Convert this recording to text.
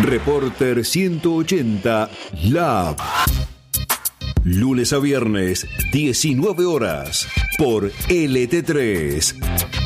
Reporter 180 Lab. Lunes a viernes, 19 horas, por LT3.